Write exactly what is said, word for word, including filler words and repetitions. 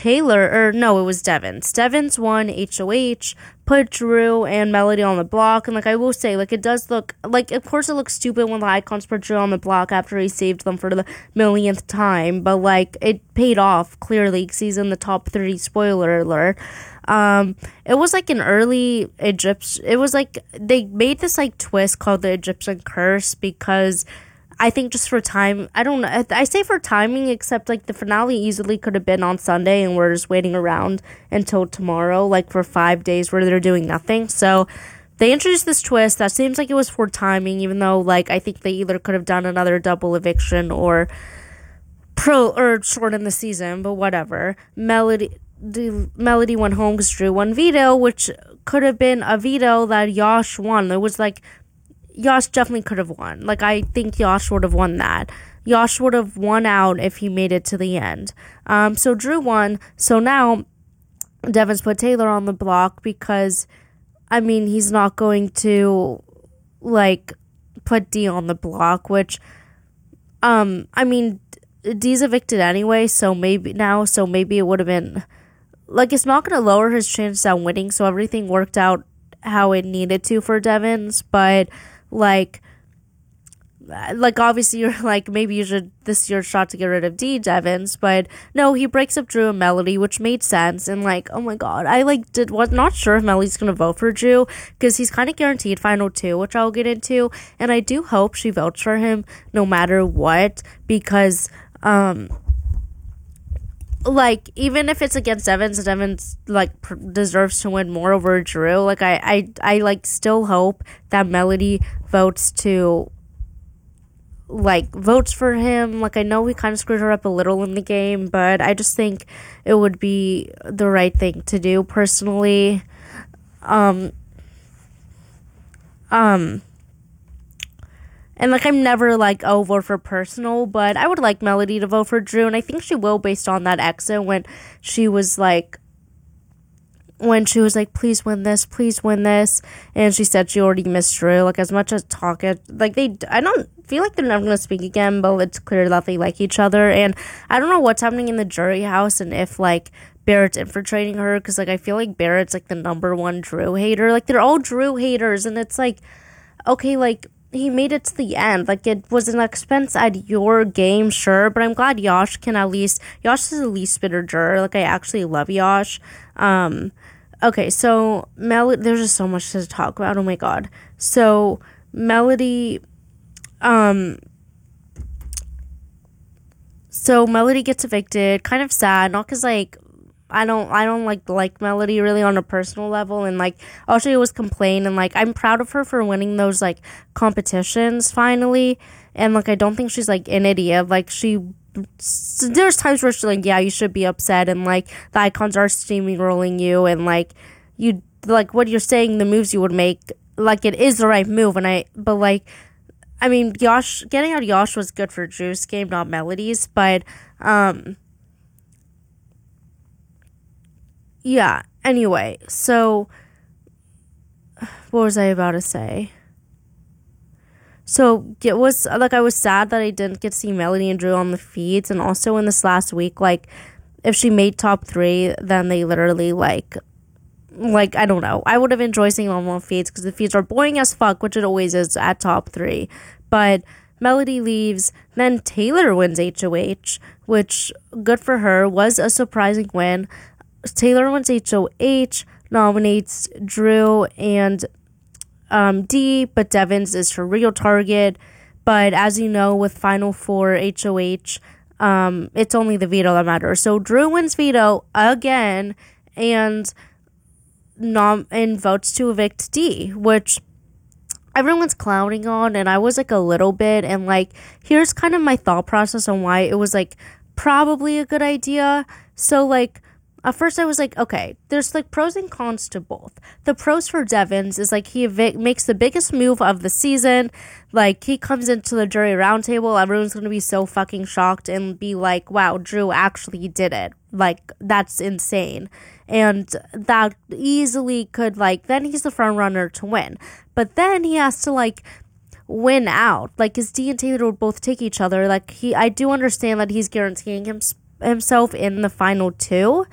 Taylor, or no, it was Devins. Devins won H O H, put Drew and Melody on the block, and like I will say, like it does look, like of course it looks stupid when the Icons put Drew on the block after he saved them for the millionth time, but like it paid off clearly because he's in the top three, spoiler alert. Um, it was like an early Egypt, it was like, they made this like twist called the Egyptian Curse because I think just for time, I don't know, I say for timing, except like the finale easily could have been on Sunday and we're just waiting around until tomorrow, like for five days where they're doing nothing. So they introduced this twist that seems like it was for timing, even though like I think they either could have done another double eviction or pro or shorten the season, but whatever. Melody, the Melody went home because Drew won veto, which could have been a veto that Yash won. It was like, Yash definitely could have won. Like, I think Yash would have won that. Yash would have won out if he made it to the end. Um, so Drew won. So now Devins put Taylor on the block because, I mean, he's not going to, like, put D on the block, which, um, I mean, D's evicted anyway, so maybe now, so maybe it would have been, like, it's not going to lower his chances at winning, so everything worked out how it needed to for Devins, but like, like obviously you're like, maybe you should, this is your shot to get rid of D, Devins, but no, he breaks up Drew and Melody, which made sense, and like, oh my god, I like, did, was not sure if Melody's gonna vote for Drew, because he's kind of guaranteed final two, which I'll get into, and I do hope she votes for him no matter what, because, um, like, even if it's against Devins, Devins, like, pr- deserves to win more over Drew. Like, I, I, I, like, still hope that Melody votes to, like, votes for him. Like, I know we kind of screwed her up a little in the game, but I just think it would be the right thing to do, personally. Um, um... And, like, I'm never, like, oh, vote for personal, but I would like Melody to vote for Drew, and I think she will based on that exit when she was, like, when she was like, please win this, please win this, and she said she already missed Drew, like, as much as talk it, like, they, I don't feel like they're never going to speak again, but it's clear that they like each other, and I don't know what's happening in the jury house, and if, like, Barrett's infiltrating her, because, like, I feel like Barrett's, like, the number one Drew hater, like, they're all Drew haters, and it's, like, okay, like, he made it to the end. Like, it was an expense at your game, sure, but I'm glad Yash can at least, Yash is the least bitter juror. Like, I actually love Yash. Um, okay, so, Mel, there's just so much to talk about, oh my god. So, Melody, um, so Melody gets evicted, kind of sad, not because, like, I don't, I don't, like, like Melody really on a personal level, and, like, all she was complain, and, like, I'm proud of her for winning those, like, competitions, finally, and, like, I don't think she's, like, an idiot, like, she, there's times where she's, like, yeah, you should be upset, and, like, the Icons are steamrolling you, and, like, you, like, what you're saying, the moves you would make, like, it is the right move, and I, but, like, I mean, Yash, getting out Yash was good for Drew's game, not Melody's, but, um, yeah, anyway, so, what was I about to say? So, it was, like, I was sad that I didn't get to see Melody and Drew on the feeds, and also in this last week, like, if she made top three, then they literally, like, like, I don't know, I would have enjoyed seeing them on feeds, because the feeds are boring as fuck, which it always is at top three, but Melody leaves, then Taylor wins H O H, which, good for her, was a surprising win. Taylor wins H O H, nominates Drew and um, D, but Devins is her real target. But as you know, with Final Four H O H, um, it's only the veto that matters. So Drew wins veto again and nom- and votes to evict D, which everyone's clowning on, and I was like a little bit. And like, here's kind of my thought process on why it was like probably a good idea. So like, at first I was like, okay, there's like pros and cons to both. The pros for Devins is like he evic- makes the biggest move of the season. Like, he comes into the jury roundtable, everyone's going to be so fucking shocked and be like, wow, Drew actually did it. Like, that's insane. And that easily could, like, then he's the front runner to win. But then he has to, like, win out. Like, his D and Taylor would both take each other. Like, he, I do understand that he's guaranteeing him himself in the final two,